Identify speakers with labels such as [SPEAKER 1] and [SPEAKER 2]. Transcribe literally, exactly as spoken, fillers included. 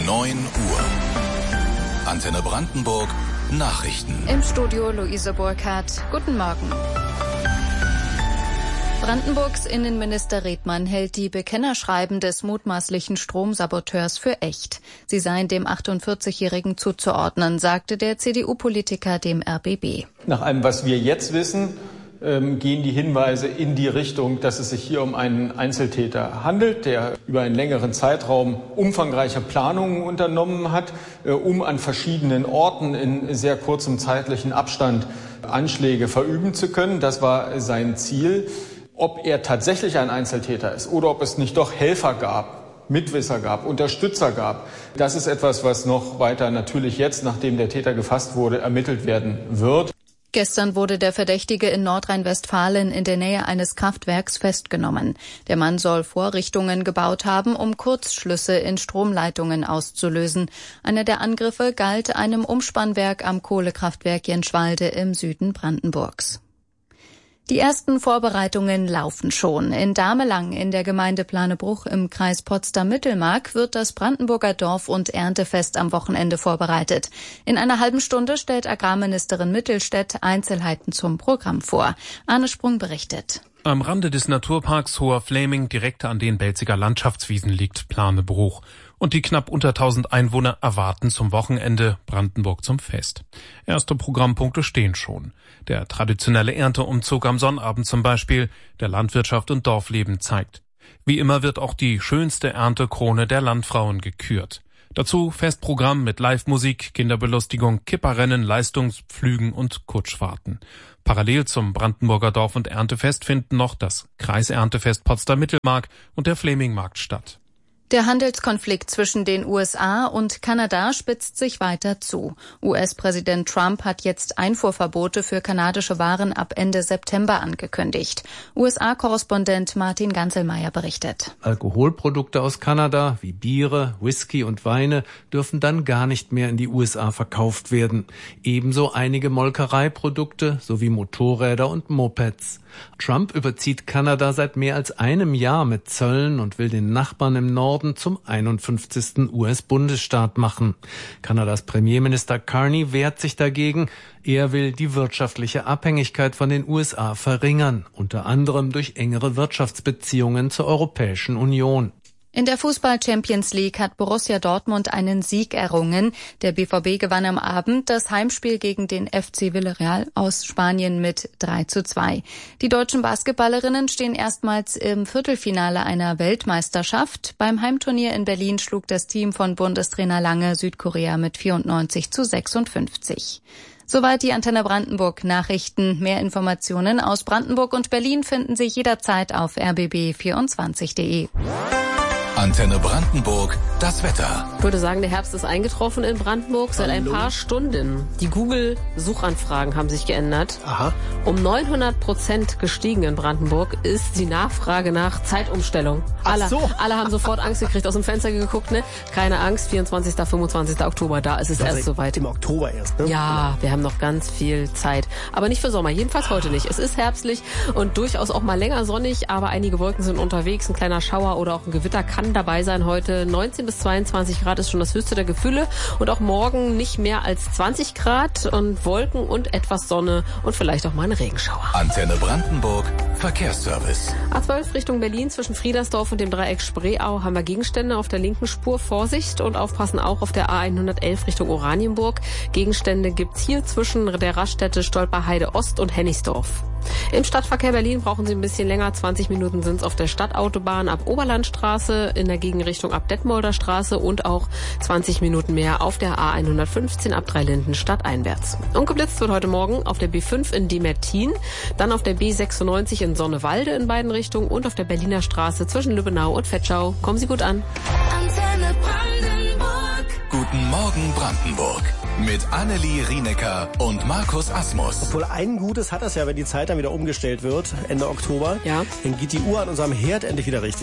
[SPEAKER 1] neun Uhr. Antenne Brandenburg, Nachrichten.
[SPEAKER 2] Im Studio Luise Burkhardt. Guten Morgen. Brandenburgs Innenminister Redmann hält die Bekennerschreiben des mutmaßlichen Stromsaboteurs für echt. Sie seien dem achtundvierzigjährigen zuzuordnen, sagte der C D U-Politiker dem R B B.
[SPEAKER 3] Nach allem, was wir jetzt wissen, gehen die Hinweise in die Richtung, dass es sich hier um einen Einzeltäter handelt, der über einen längeren Zeitraum umfangreiche Planungen unternommen hat, um an verschiedenen Orten in sehr kurzem zeitlichen Abstand Anschläge verüben zu können. Das war sein Ziel. Ob er tatsächlich ein Einzeltäter ist oder ob es nicht doch Helfer gab, Mitwisser gab, Unterstützer gab, das ist etwas, was noch weiter natürlich jetzt, nachdem der Täter gefasst wurde, ermittelt werden wird.
[SPEAKER 2] Gestern wurde der Verdächtige in Nordrhein-Westfalen in der Nähe eines Kraftwerks festgenommen. Der Mann soll Vorrichtungen gebaut haben, um Kurzschlüsse in Stromleitungen auszulösen. Einer der Angriffe galt einem Umspannwerk am Kohlekraftwerk Jenschwalde im Süden Brandenburgs. Die ersten Vorbereitungen laufen schon. In Damelang in der Gemeinde Planebruch im Kreis Potsdam-Mittelmark wird das Brandenburger Dorf- und Erntefest am Wochenende vorbereitet. In einer halben Stunde stellt Agrarministerin Mittelstädt Einzelheiten zum Programm vor. Arne Sprung berichtet.
[SPEAKER 4] Am Rande des Naturparks Hoher Fläming, direkt an den Belziger Landschaftswiesen, liegt Planebruch. Und die knapp unter tausend Einwohner erwarten zum Wochenende Brandenburg zum Fest. Erste Programmpunkte stehen schon. Der traditionelle Ernteumzug am Sonnabend zum Beispiel, der Landwirtschaft und Dorfleben zeigt. Wie immer wird auch die schönste Erntekrone der Landfrauen gekürt. Dazu Festprogramm mit Live-Musik, Kinderbelustigung, Kipperrennen, Leistungspflügen und Kutschfahrten. Parallel zum Brandenburger Dorf- und Erntefest finden noch das Kreiserntefest Potsdam-Mittelmark und der Flämingmarkt statt.
[SPEAKER 2] Der Handelskonflikt zwischen den U S A und Kanada spitzt sich weiter zu. U S-Präsident Trump hat jetzt Einfuhrverbote für kanadische Waren ab Ende September angekündigt. U S A-Korrespondent Martin Ganselmeier berichtet.
[SPEAKER 5] Alkoholprodukte aus Kanada wie Biere, Whisky und Weine dürfen dann gar nicht mehr in die U S A verkauft werden. Ebenso einige Molkereiprodukte sowie Motorräder und Mopeds. Trump überzieht Kanada seit mehr als einem Jahr mit Zöllen und will den Nachbarn im Norden zum einundfünfzigsten U S-Bundesstaat machen. Kanadas Premierminister Carney wehrt sich dagegen. Er will die wirtschaftliche Abhängigkeit von den U S A verringern, unter anderem durch engere Wirtschaftsbeziehungen zur Europäischen Union.
[SPEAKER 2] In der Fußball-Champions League hat Borussia Dortmund einen Sieg errungen. Der B V B gewann am Abend das Heimspiel gegen den F C Villarreal aus Spanien mit drei zu zwei. Die deutschen Basketballerinnen stehen erstmals im Viertelfinale einer Weltmeisterschaft. Beim Heimturnier in Berlin schlug das Team von Bundestrainer Lange Südkorea mit vierundneunzig zu sechsundfünfzig. Soweit die Antenne Brandenburg Nachrichten. Mehr Informationen aus Brandenburg und Berlin finden Sie jederzeit auf r b b vierundzwanzig punkt de.
[SPEAKER 1] Antenne Brandenburg, das Wetter.
[SPEAKER 6] Ich würde sagen, der Herbst ist eingetroffen in Brandenburg seit ein paar Stunden. Die Google-Suchanfragen haben sich geändert.
[SPEAKER 7] Aha.
[SPEAKER 6] Um neunhundert Prozent gestiegen in Brandenburg ist die Nachfrage nach Zeitumstellung. Alle,
[SPEAKER 7] Ach so.
[SPEAKER 6] alle haben sofort Angst gekriegt, aus dem Fenster geguckt, ne? Keine Angst, vierundzwanzigsten fünfundzwanzigsten Oktober, da ist es
[SPEAKER 7] Also
[SPEAKER 6] erst soweit.
[SPEAKER 7] Im Oktober erst, ne?
[SPEAKER 6] Ja, wir haben noch ganz viel Zeit. Aber nicht für Sommer, jedenfalls heute nicht. Es ist herbstlich und durchaus auch mal länger sonnig, aber einige Wolken sind unterwegs. Ein kleiner Schauer oder auch ein Gewitter kann dabei sein heute. neunzehn bis zweiundzwanzig Grad ist schon das höchste der Gefühle und auch morgen nicht mehr als zwanzig Grad und Wolken und etwas Sonne und vielleicht auch mal ein Regenschauer.
[SPEAKER 1] Antenne Brandenburg, Verkehrsservice.
[SPEAKER 6] A zwölf Richtung Berlin zwischen Friedersdorf und dem Dreieck Spreeau haben wir Gegenstände auf der linken Spur. Vorsicht und aufpassen auch auf der A hundertelf Richtung Oranienburg. Gegenstände gibt's hier zwischen der Raststätte Stolperheide Ost und Hennigsdorf. Im Stadtverkehr Berlin brauchen Sie ein bisschen länger. zwanzig Minuten sind es auf der Stadtautobahn ab Oberlandstraße, in der Gegenrichtung ab Detmolder Straße und auch zwanzig Minuten mehr auf der A hundertfünfzehn ab Dreilinden stadteinwärts. Und geblitzt wird heute Morgen auf der B fünf in Demertin, dann auf der B sechsundneunzig in Sonnewalde in beiden Richtungen und auf der Berliner Straße zwischen Lübbenau und Vetschau. Kommen Sie gut an.
[SPEAKER 1] Antenne Brandenburg. Guten Morgen Brandenburg. Mit Annelie Rienecker und Markus Asmus.
[SPEAKER 7] Obwohl ein Gutes hat das ja, wenn die Zeit dann wieder umgestellt wird, Ende Oktober.
[SPEAKER 6] Ja.
[SPEAKER 7] Dann geht die Uhr an unserem Herd endlich wieder richtig.